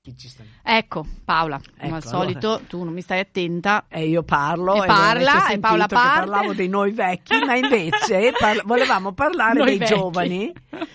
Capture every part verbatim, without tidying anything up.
Chi ci sta? Ecco Paola, come Ecco, al solito allora. tu non mi stai attenta E io parlo e parla e, e Paola che parte. parlavo dei noi vecchi, ma invece parla- volevamo parlare Noi dei vecchi. giovani,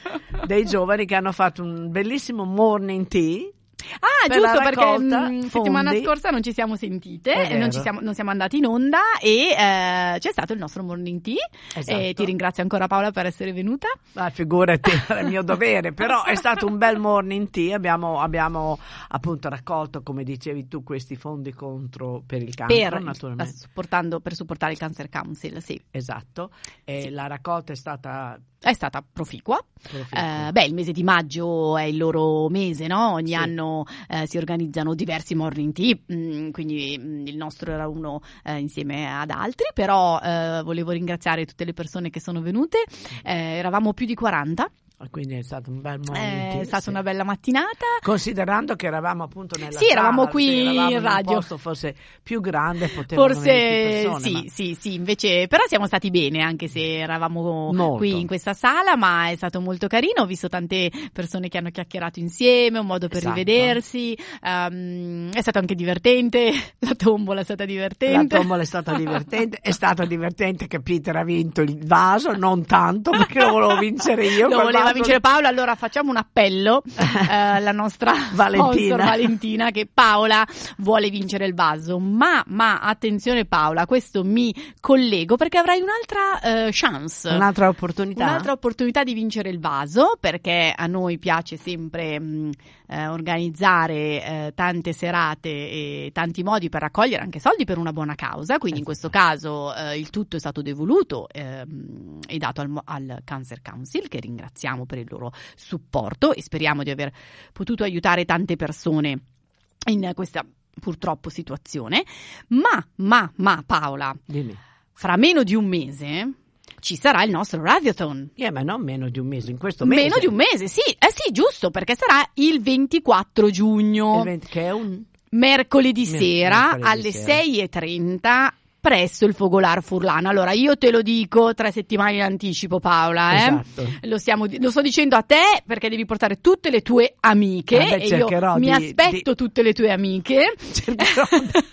dei giovani che hanno fatto un bellissimo morning tea. Ah, Per giusto, la perché raccolta mh, settimana fondi. scorsa non ci siamo sentite, È e non, ci vero. siamo, non siamo andati in onda e eh, c'è stato il nostro morning tea. Esatto. E ti ringrazio ancora Paola per essere venuta. Ah, figurati, era il mio dovere, però è stato un bel morning tea. Abbiamo, abbiamo appunto raccolto, come dicevi tu, questi fondi contro per il cancro, Per, naturalmente. supportando, per supportare il Cancer Council, sì. Esatto, e Sì. la raccolta è stata È stata proficua. proficua. Eh, beh, il mese di maggio è il loro mese, no? Ogni Sì. anno eh, si organizzano diversi morning tea, mh, quindi mh, il nostro era uno eh, insieme ad altri, però eh, volevo ringraziare tutte le persone che sono venute, eh, eravamo più di quaranta, Quindi è stato un bel morning tea, è stata sì. una bella mattinata. Considerando che eravamo appunto nella Sì, eravamo sala, qui sì, eravamo in un radio. posto forse più grande, potevano venire Forse più persone, sì, ma- sì, sì, invece però siamo stati bene anche se eravamo Molto. qui in questa sala, ma è stato molto carino, ho visto tante persone che hanno chiacchierato insieme, un modo per Esatto. rivedersi, ehm, è stato anche divertente, la tombola è stata La divertente. tombola è stata divertente, è stato divertente che Peter ha vinto il vaso, non tanto perché lo volevo vincere io. Lo quel voleva vaso. vincere Paola, allora facciamo un appello eh, alla nostra Valentina. sponsor Valentina, che Paola vuole vincere il vaso, ma, ma attenzione Paola, questo mi collego perché avrai un'altra eh, chance. Un'altra opportunità. Un'altra opportunità di vincere il vaso, perché a noi piace sempre mh, eh, organizzare eh, tante serate e tanti modi per raccogliere anche soldi per una buona causa, quindi in questo caso eh, il tutto è stato devoluto ehm, e dato al, mo- al Cancer Council, che ringraziamo per il loro supporto e speriamo di aver potuto aiutare tante persone in questa purtroppo situazione. Ma, ma, ma Paola, Dimmi. fra meno di un mese ci sarà il nostro Radiothon. Eh, ma non meno di un mese, in questo mese. Meno di un mese, sì, eh sì, giusto, perché sarà il ventiquattro giugno, Il venti che è un... mercoledì Mer- sera mercoledì alle sera. sei e trenta presso il Fogolar Furlana. Allora io te lo dico tre settimane in anticipo, Paola, eh? Esatto. Lo, stiamo, di- lo sto dicendo a te perché devi portare tutte le tue amiche Vabbè, e io cercherò mi di- aspetto di- tutte le tue amiche. Cercherò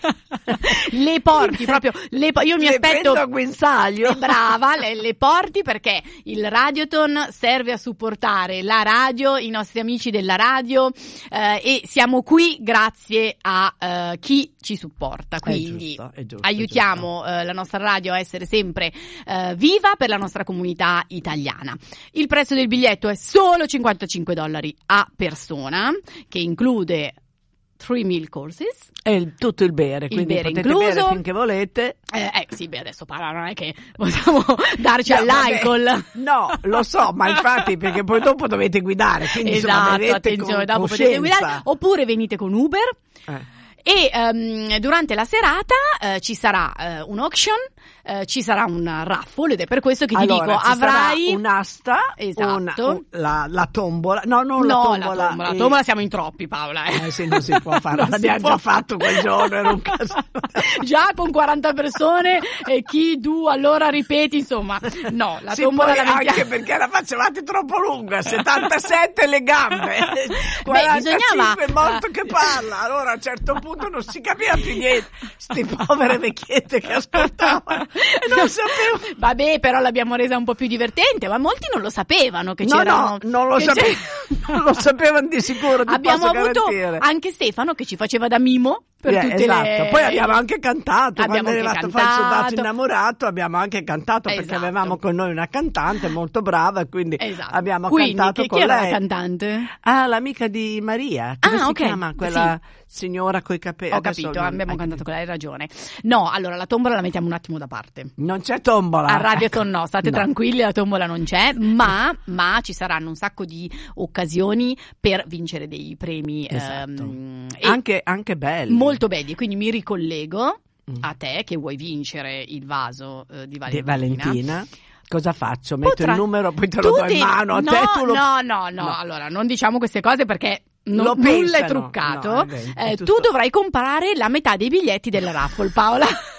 Le porti proprio, le po- io mi Le aspetto prendo a guinzaglio. Eh, brava, le, le porti perché il Radiothon serve a supportare la radio, i nostri amici della radio eh, e siamo qui grazie a eh, chi ci supporta, quindi giusto, è giusto, aiutiamo eh, la nostra radio a essere sempre eh, viva per la nostra comunità italiana. Il prezzo del biglietto è solo cinquantacinque dollari a persona, che include three meal courses. È il- tutto il bere, Il quindi bere potete incluso. bere finché volete. Eh, eh sì, beh, adesso parla, non è che possiamo darci No, all'alcol. vabbè, no, lo so, ma infatti perché poi dopo dovete guidare, quindi insomma, Esatto, bevete attenzione, con dopo potete coscienza. guidare, oppure venite con Uber. Eh. E ehm, durante la serata eh, ci sarà eh, un auction, eh, ci sarà un raffle ed è per questo che ti Allora, dico, ci avrai sarà un'asta, Esatto. un- un- la, la tombola, no, non la no, tombola, la tombola, la eh, tombola siamo in troppi, Paola. Eh. eh, sì, non si può fare, Non si l'abbiamo può. già fatto quel giorno, era un caso. Già con quaranta persone e chi tu allora ripeti, insomma, no, la Sì, tombola poi la mettiamo. anche perché la facevate troppo lunga, settantasette le gambe, quarantacinque bisognava- morto che parla, allora a un certo punto non si capiva più niente, sti povere vecchiette che ascoltavano, non sapevo. Vabbè, però l'abbiamo resa un po' più divertente, ma molti non lo sapevano che No, c'erano. no, non lo che sapevo, c'era- non lo sapevano di sicuro, ti Abbiamo posso avuto garantire. anche Stefano che ci faceva da mimo per Eh, tutte esatto. le. Poi abbiamo anche cantato, Abbiamo quando è anche arrivato a fare il cantato. soldato innamorato abbiamo anche cantato perché Esatto. avevamo con noi una cantante molto brava e quindi Esatto. abbiamo Quindi, cantato che, con chi era lei. la cantante? Ah, l'amica di Maria, come Ah, si ok, chiama quella signora coi capelli? Ho Adesso capito, non- abbiamo anche- cantato con lei, hai ragione. No, allora la tombola la mettiamo un attimo da parte. Non c'è tombola. A Radiothon ecco. no, state No. tranquilli, la tombola non c'è, ma, ma ci saranno un sacco di occasioni per vincere dei premi Esatto. ehm, e Anche, anche belli. molto belli, quindi mi ricollego Mm. a te che vuoi vincere il vaso eh, di Di Valentina. Valentina. Cosa faccio? Metto Potrà- il numero, poi te lo Tu do in devi- mano a no, te. Tu lo... no, no, no, No. allora non diciamo queste cose perché non- Lo nulla è pensano. truccato. No, è vero, è Eh, tutto- Tu dovrai comprare la metà dei biglietti della raffle, Paola.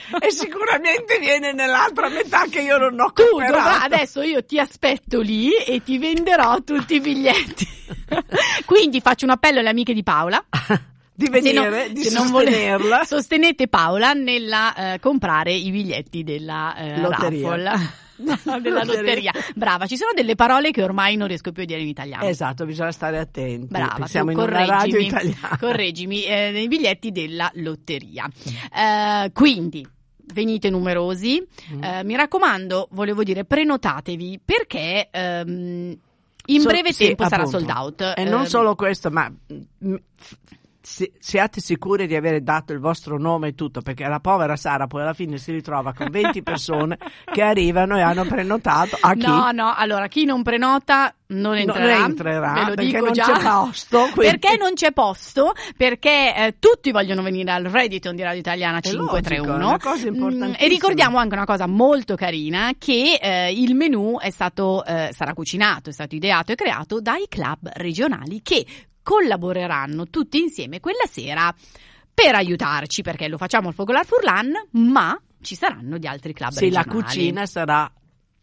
e sicuramente viene nell'altra metà che io non ho tu comprato. Dovra, adesso io ti aspetto lì e ti venderò tutti i biglietti. Quindi faccio un appello alle amiche di Paola di venire, se di se non sostenerla. Vole, sostenete Paola nella eh, comprare i biglietti della eh, lotteria. raffle. Della lotteria. Brava, ci sono delle parole che ormai non riesco più a dire in italiano. Esatto, bisogna stare attenti. Brava, siamo in correggimi, una radio italiana. Correggimi, eh, nei biglietti della lotteria. Eh, quindi venite numerosi. Mm. Eh, mi raccomando, volevo dire, prenotatevi perché ehm, in so, breve sì, tempo sarà appunto. sold out. E eh, non solo questo, ma mh, Si, siate sicuri di aver dato il vostro nome e tutto, perché la povera Sara poi alla fine si ritrova con venti persone che arrivano e hanno prenotato. A chi? No, no, allora chi non prenota non entrerà, non entrerà ve lo perché dico non già. c'è posto. Quindi. Perché non c'è posto? Perché eh, tutti vogliono venire al Raditon di Radio Italiana cinque tre uno. È una cosa importantissima. Mm, e ricordiamo anche una cosa molto carina, che eh, il menù è stato eh, sarà cucinato, è stato ideato e creato dai club regionali che collaboreranno tutti insieme quella sera per aiutarci, perché lo facciamo al Fogolar Furlan, ma ci saranno gli altri club sì, regionali. La cucina sarà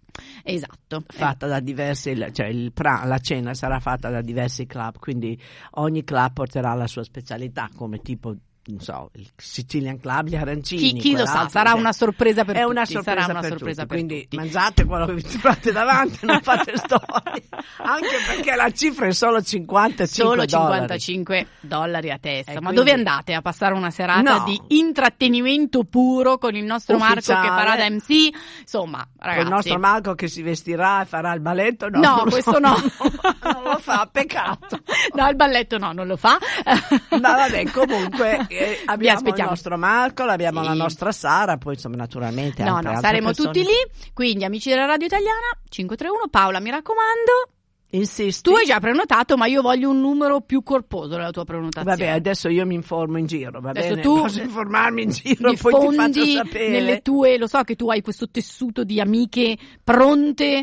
esatto fatta da diversi, cioè il pra, la cena sarà fatta da diversi club, quindi ogni club porterà la sua specialità, come tipo non so, il Sicilian Club, gli arancini. Chi, chi lo sa, sarà una sorpresa per è tutti. Una sorpresa sarà una per sorpresa tutti, per quindi tutti. mangiate quello che vi trovate davanti, non fate storie. Anche perché la cifra è solo cinquantacinque solo dollari. cinquantacinque dollari a testa. E Ma quindi... dove andate a passare una serata no. di intrattenimento puro con il nostro Ufficiale. Marco che farà da M C? Insomma, ragazzi. Con il nostro Marco che si vestirà e farà il balletto? No, no questo so. no. Non lo fa, peccato. No, il balletto no, non lo fa. No, vabbè, comunque eh, abbiamo il nostro Marco, abbiamo sì. la nostra Sara, poi insomma naturalmente no, altre, no, altre saremo persone. tutti lì, quindi amici della Radio Italiana cinque tre uno. Paola, mi raccomando, insisti. tu hai già prenotato, ma io voglio un numero più corposo della tua prenotazione. Vabbè, adesso io mi informo in giro, va adesso bene? tu Posso informarmi in giro, poi ti faccio sapere. Nelle tue, lo so che tu hai questo tessuto di amiche pronte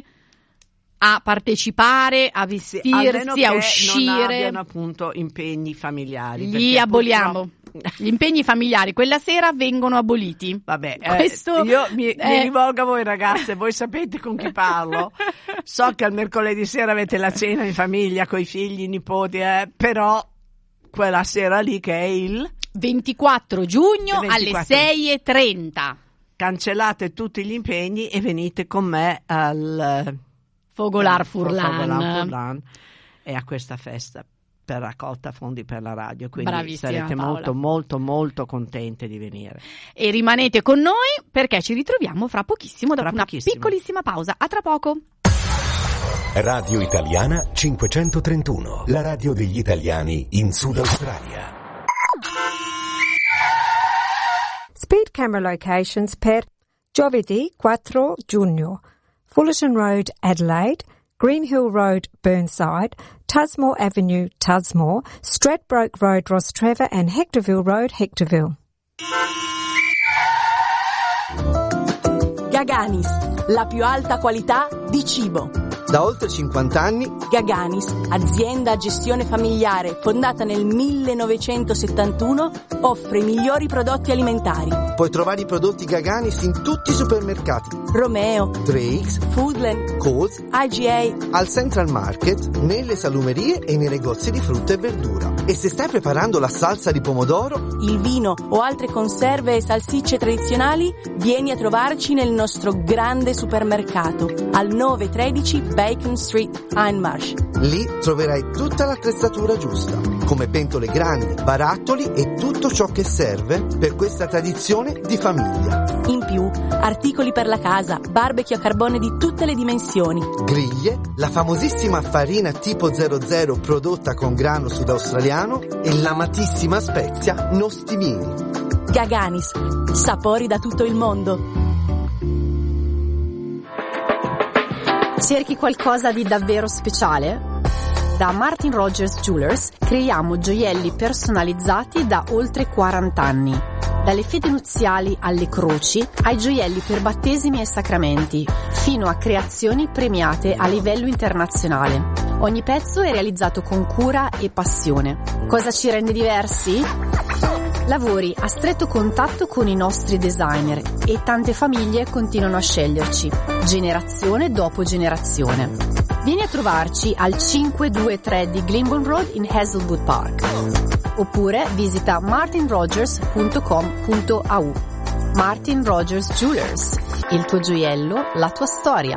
a partecipare, a vestirsi, sì, a uscire. Non abbiano appunto impegni familiari. Li aboliamo. Purtroppo... Gli impegni familiari quella sera vengono aboliti. Vabbè, Questo eh, io mi, è... mi rivolgo a voi ragazze, voi sapete con chi parlo. So che al mercoledì sera avete la cena in famiglia con i figli, i nipoti, eh, però quella sera lì che è il ventiquattro giugno ventiquattro alle sei e trenta. Cancellate tutti gli impegni e venite con me al Fogolar Furlan. Fogolar Furlan e a questa festa per raccolta fondi per la radio, quindi bravissima, sarete Paola. molto molto molto contente di venire. E rimanete con noi perché ci ritroviamo fra pochissimo dopo fra una pochissimo. piccolissima pausa. A tra poco. Radio Italiana cinquecentotrentuno, la radio degli italiani in Sud Australia. Speed camera locations per giovedì quattro giugno, Fullerton Road, Adelaide, Green Hill Road, Burnside, Tusmore Avenue, Tusmore, Stradbroke Road, Rostrevor and Hectorville Road, Hectorville. Gaganis, la più alta qualità di cibo. Da oltre cinquanta anni, Gaganis, azienda a gestione familiare fondata nel millenovecentosettantuno, offre i migliori prodotti alimentari. Puoi trovare i prodotti Gaganis in tutti i supermercati. Romeo, Drake's, Foodland, Coles, I G A, al Central Market, nelle salumerie e nei negozi di frutta e verdura. E se stai preparando la salsa di pomodoro, il vino o altre conserve e salsicce tradizionali, vieni a trovarci nel nostro grande supermercato al nove tredici Bacon Street, Hindmarsh. Lì troverai tutta l'attrezzatura giusta, come pentole grandi, barattoli e tutto ciò che serve per questa tradizione di famiglia. In più, articoli per la casa, barbecue a carbone di tutte le dimensioni, griglie, la famosissima farina tipo zero zero prodotta con grano sudaustraliano e l'amatissima spezia nostimini. Gaganis, sapori da tutto il mondo. Cerchi qualcosa di davvero speciale? Da Martin Rogers Jewelers creiamo gioielli personalizzati da oltre quaranta anni. Dalle fedi nuziali alle croci, ai gioielli per battesimi e sacramenti, fino a creazioni premiate a livello internazionale. Ogni pezzo è realizzato con cura e passione. Cosa ci rende diversi? Lavori a stretto contatto con i nostri designer e tante famiglie continuano a sceglierci, generazione dopo generazione. Vieni a trovarci al cinquecentoventitré di Glyndebourne Road in Hazelwood Park. Oppure visita martin rogers punto com punto a u. Martin Rogers Jewelers, il tuo gioiello, la tua storia.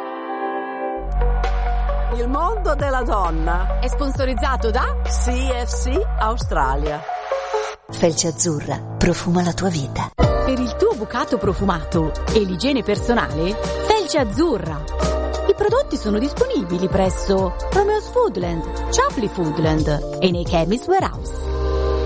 Il mondo della donna È sponsorizzato da C F C Australia. Felce Azzurra, profuma la tua vita. Per il tuo bucato profumato e l'igiene personale, Felce Azzurra. I prodotti sono disponibili presso Romeo's Foodland, Chapley Foodland e nei Chemist Warehouse.